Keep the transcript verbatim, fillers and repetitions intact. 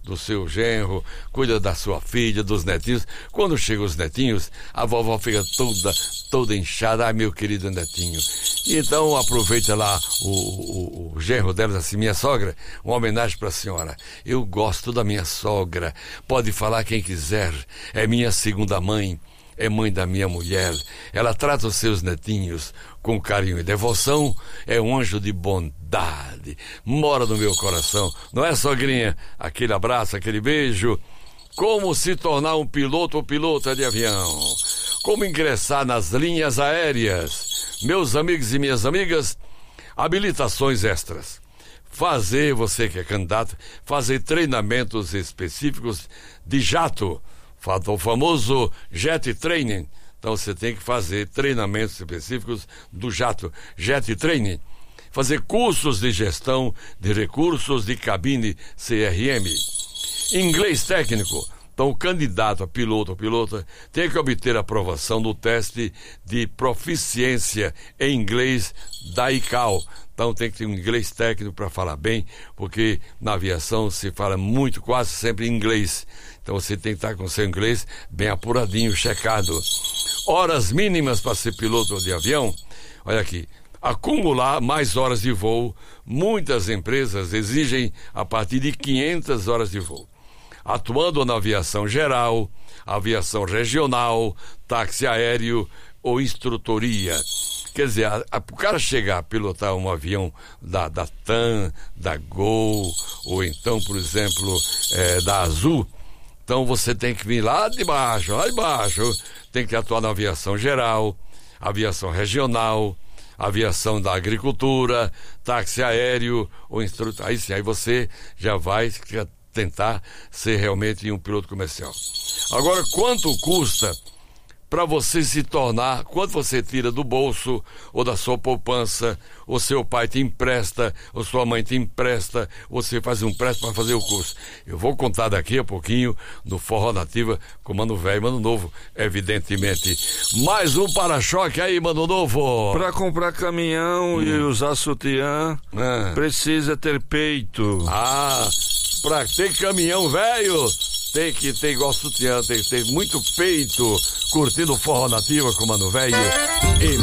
do seu genro, cuida da sua filha, dos netinhos. Quando chegam os netinhos, a vovó fica toda, toda inchada. Ai, meu querido netinho. Então aproveita lá o, o, o genro dela, assim, minha sogra, uma homenagem para a senhora. Eu gosto da minha sogra, pode falar quem quiser, é minha segunda mãe. É mãe da minha mulher, ela trata os seus netinhos com carinho e devoção, é um anjo de bondade, mora no meu coração, não é, sogrinha? Aquele abraço, aquele beijo. Como se tornar um piloto ou pilota de avião? Como ingressar nas linhas aéreas? Meus amigos e minhas amigas, habilitações extras. Fazer, você que é candidato, fazer treinamentos específicos de jato, o famoso Jet Training. Então você tem que fazer treinamentos específicos do jato, Jet Training. Fazer cursos de gestão de recursos de cabine C R M. Inglês técnico. Então o candidato a piloto ou pilota tem que obter aprovação no teste de proficiência em inglês da I C A O. Então tem que ter um inglês técnico para falar bem, porque na aviação se fala muito, quase sempre em inglês. Então você tem que estar com o seu inglês bem apuradinho, checado. Horas mínimas para ser piloto de avião. Olha aqui, acumular mais horas de voo. Muitas empresas exigem a partir de quinhentas horas de voo. Atuando na aviação geral, aviação regional, táxi aéreo ou instrutoria. Quer dizer, a, a, o cara chegar a pilotar um avião da, da TAM, da Gol, ou então, por exemplo, é, da Azul, então você tem que vir lá de baixo, lá de baixo, tem que atuar na aviação geral, aviação regional, aviação da agricultura, táxi aéreo, ou instrutor. Aí sim, aí você já vai tentar ser realmente um piloto comercial. Agora, quanto custa para você se tornar, quanto você tira do bolso ou da sua poupança, ou seu pai te empresta, ou sua mãe te empresta, ou você faz um empréstimo para fazer o curso? Eu vou contar daqui a pouquinho no Forró Nativa com Mano Velho e Mano Novo, evidentemente. Mais um para-choque aí, Mano Novo. Para comprar caminhão hum. e usar sutiã, ah. precisa ter peito. Ah, para ter caminhão velho, tem que ter igual sutiã, tem que ter muito peito, curtindo Forró Nativa com Mano Velho e